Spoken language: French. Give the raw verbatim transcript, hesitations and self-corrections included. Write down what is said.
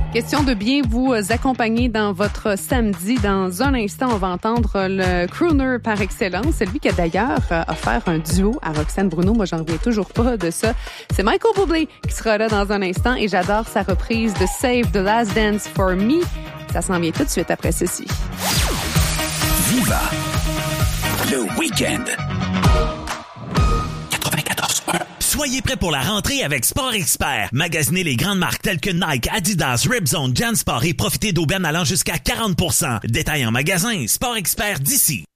Question de bien vous accompagner dans votre samedi. Dans un instant, on va entendre le crooner par excellence. C'est lui qui a d'ailleurs offert un duo à Roxane Bruno. Moi, j'en reviens toujours pas de ça. C'est Michael Bublé qui sera là dans un instant et j'adore sa reprise de Save the Last Dance for Me. Ça s'en vient tout de suite après ceci. Viva le week-end. quatre-vingt-quatorze un. Soyez prêts pour la rentrée avec Sport Expert. Magasinez les grandes marques telles que Nike, Adidas, Ripzone, JanSport et profitez d'aubaines allant jusqu'à quarante pour cent. Détail en magasin, Sport Expert d'ici.